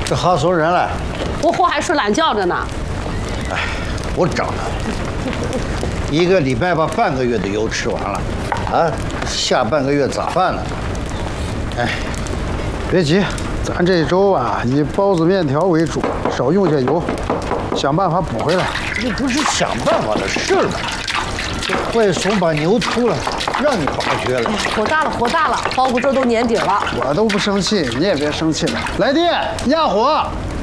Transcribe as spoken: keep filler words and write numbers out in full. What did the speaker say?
这好送人了。 我货还睡懒觉着呢。 哎，我找他，一个礼拜把半个月的油吃完了，啊，下半个月咋办呢？哎， 别急，咱这周啊以包子面条为主，少用些油，想办法补回来。 这不是想办法的事吗？这坏怂把牛秃了，让你拔缺了。 火大了，火大了！包谷这都年底了， 我都不生气，你也别生气了。来电压火。